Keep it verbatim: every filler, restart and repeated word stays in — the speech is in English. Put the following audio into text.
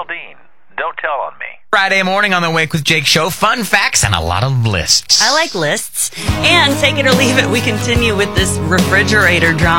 Dean. Don't tell on me. Friday morning on the Wake with Jake show. Fun facts and a lot of lists. I like lists. And take it or leave it, we continue with this refrigerator drama.